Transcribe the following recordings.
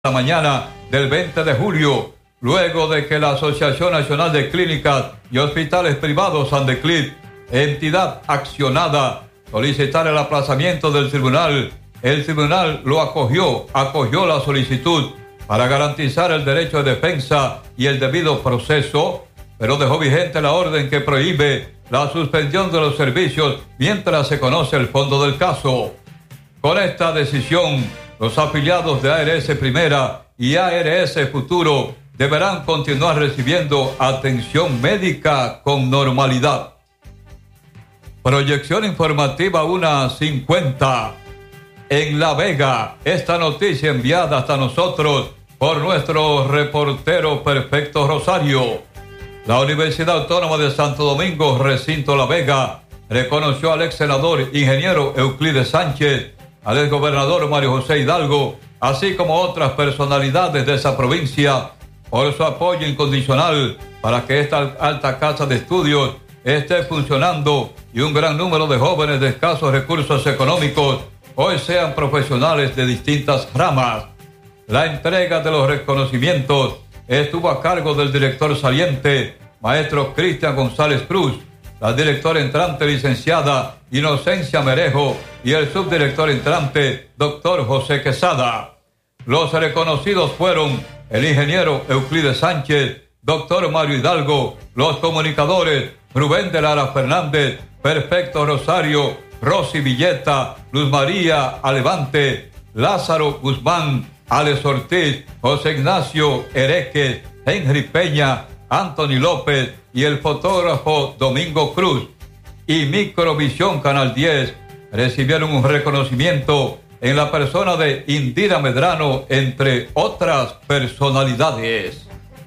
la mañana del 20 de julio, luego de que la Asociación Nacional de Clínicas y Hospitales Privados ANDECLIP, entidad accionada, solicitara el aplazamiento del tribunal. El tribunal lo acogió la solicitud para garantizar el derecho de defensa y el debido proceso, pero dejó vigente la orden que prohíbe la suspensión de los servicios mientras se conoce el fondo del caso. Con esta decisión, los afiliados de ARS Primera y ARS Futuro deberán continuar recibiendo atención médica con normalidad. Proyección informativa 1:50. En La Vega, esta noticia enviada hasta nosotros por nuestro reportero Perfecto Rosario. La Universidad Autónoma de Santo Domingo, Recinto La Vega, reconoció al ex senador ingeniero Euclides Sánchez, al ex gobernador Mario José Hidalgo, así como otras personalidades de esa provincia, por su apoyo incondicional para que esta alta casa de estudios esté funcionando y un gran número de jóvenes de escasos recursos económicos hoy sean profesionales de distintas ramas. La entrega de los reconocimientos estuvo a cargo del director saliente, maestro Cristian González Cruz, la directora entrante, licenciada Inocencia Merejo, y el subdirector entrante, doctor José Quesada. Los reconocidos fueron el ingeniero Euclides Sánchez, doctor Mario Hidalgo, los comunicadores Rubén de Lara Fernández, Perfecto Rosario, Rosy Villeta, Luz María Alevante, Lázaro Guzmán, Alex Ortiz, José Ignacio Hereque, Henry Peña, Anthony López y el fotógrafo Domingo Cruz. Y Microvisión Canal 10 recibieron un reconocimiento en la persona de Indira Medrano, entre otras personalidades.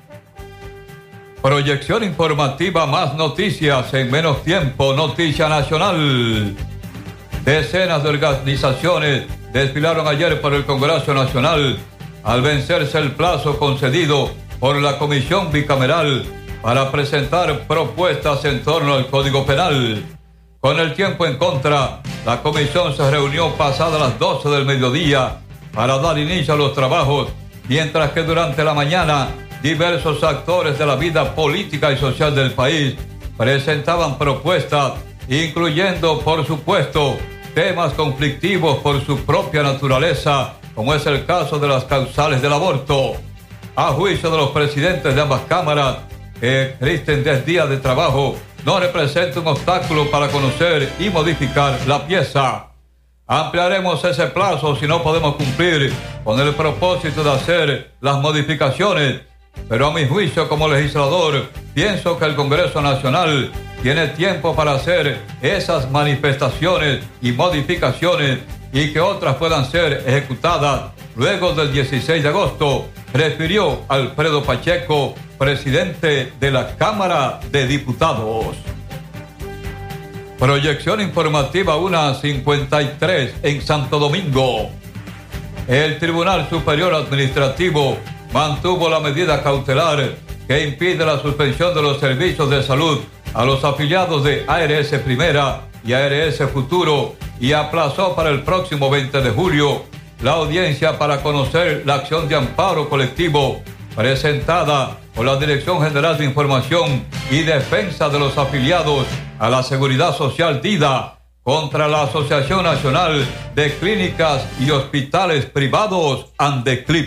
Proyección informativa, más noticias en menos tiempo. Noticia nacional. Decenas de organizaciones desfilaron ayer por el Congreso Nacional al vencerse el plazo concedido por la Comisión Bicameral para presentar propuestas en torno al Código Penal. Con el tiempo en contra, la comisión se reunió pasadas las 12 del mediodía para dar inicio a los trabajos, mientras que durante la mañana diversos actores de la vida política y social del país presentaban propuestas, incluyendo, por supuesto, temas conflictivos por su propia naturaleza, como es el caso de las causales del aborto. A juicio de los presidentes de ambas cámaras, que existen 10 días de trabajo no representa un obstáculo para conocer y modificar la pieza. Ampliaremos ese plazo si no podemos cumplir con el propósito de hacer las modificaciones, pero a mi juicio como legislador, pienso que el Congreso Nacional tiene tiempo para hacer esas manifestaciones y modificaciones y que otras puedan ser ejecutadas luego del 16 de agosto, refirió Alfredo Pacheco, presidente de la Cámara de Diputados. Proyección informativa 1:53 en Santo Domingo. El Tribunal Superior Administrativo mantuvo la medida cautelar que impide la suspensión de los servicios de salud a los afiliados de ARS Primera y ARS Futuro y aplazó para el próximo 20 de julio la audiencia para conocer la acción de amparo colectivo presentada por la Dirección General de Información y Defensa de los Afiliados a la Seguridad Social DIDA contra la Asociación Nacional de Clínicas y Hospitales Privados ANDECLIP.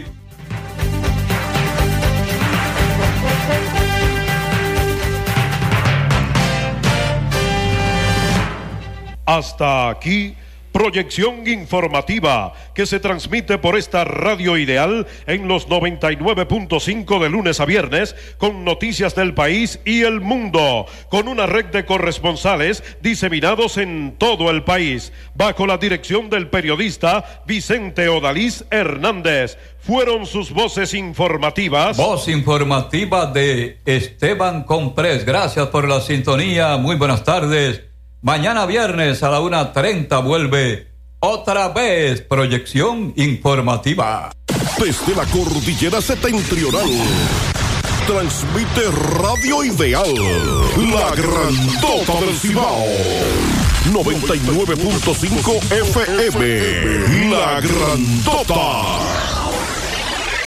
Hasta aquí, proyección informativa que se transmite por esta radio ideal en los 99.5 de lunes a viernes, con noticias del país y el mundo, con una red de corresponsales diseminados en todo el país, bajo la dirección del periodista Vicente Odalís Hernández. Fueron sus voces informativas. Voz informativa de Esteban Comprés. Gracias por la sintonía. Muy buenas tardes. Mañana viernes a la 1:30 vuelve otra vez proyección informativa. Desde la cordillera septentrional, transmite Radio Ideal, la grandota del Cibao. 99.5 FM, la grandota.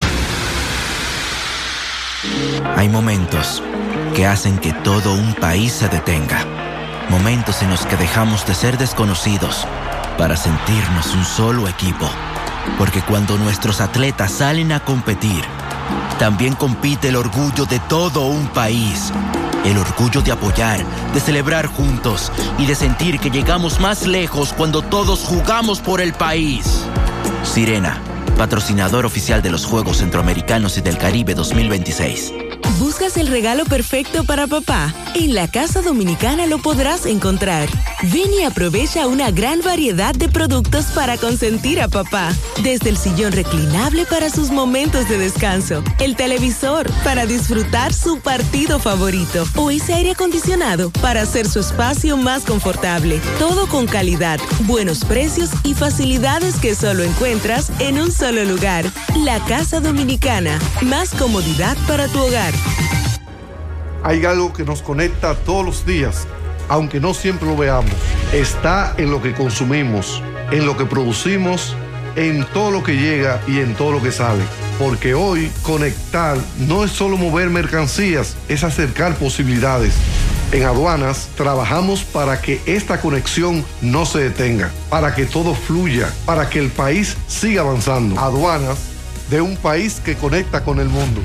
Hay momentos que hacen que todo un país se detenga. Momentos en los que dejamos de ser desconocidos para sentirnos un solo equipo. Porque cuando nuestros atletas salen a competir, también compite el orgullo de todo un país. El orgullo de apoyar, de celebrar juntos y de sentir que llegamos más lejos cuando todos jugamos por el país. Sirena, patrocinador oficial de los Juegos Centroamericanos y del Caribe 2026. ¿Buscas el regalo perfecto para papá? En la Casa Dominicana lo podrás encontrar. Ven y aprovecha una gran variedad de productos para consentir a papá. Desde el sillón reclinable para sus momentos de descanso, el televisor para disfrutar su partido favorito o ese aire acondicionado para hacer su espacio más confortable. Todo con calidad, buenos precios y facilidades que solo encuentras en un solo lugar. La Casa Dominicana. Más comodidad para tu hogar. Hay algo que nos conecta todos los días, aunque no siempre lo veamos. Está en lo que consumimos, en lo que producimos, en todo lo que llega y en todo lo que sale. Porque hoy conectar no es solo mover mercancías, es acercar posibilidades. En Aduanas trabajamos para que esta conexión no se detenga, para que todo fluya, para que el país siga avanzando. Aduanas, de un país que conecta con el mundo.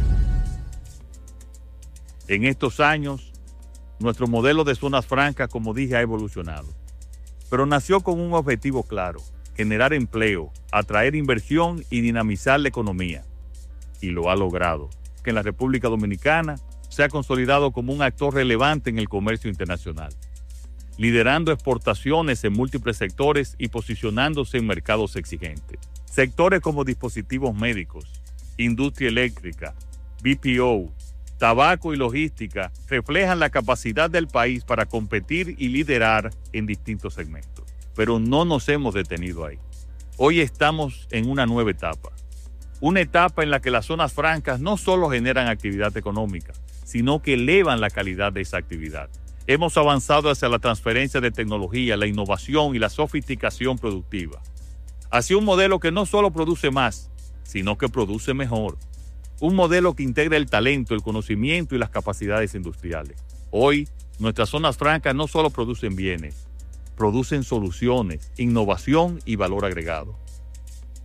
En estos años, nuestro modelo de zonas francas, como dije, ha evolucionado. Pero nació con un objetivo claro: generar empleo, atraer inversión y dinamizar la economía. Y lo ha logrado, que en la República Dominicana se ha consolidado como un actor relevante en el comercio internacional, liderando exportaciones en múltiples sectores y posicionándose en mercados exigentes. Sectores como dispositivos médicos, industria eléctrica, BPO, tabaco y logística reflejan la capacidad del país para competir y liderar en distintos segmentos. Pero no nos hemos detenido ahí. Hoy estamos en una nueva etapa. Una etapa en la que las zonas francas no solo generan actividad económica, sino que elevan la calidad de esa actividad. Hemos avanzado hacia la transferencia de tecnología, la innovación y la sofisticación productiva. Hacia un modelo que no solo produce más, sino que produce mejor. Un modelo que integra el talento, el conocimiento y las capacidades industriales. Hoy, nuestras zonas francas no solo producen bienes, producen soluciones, innovación y valor agregado.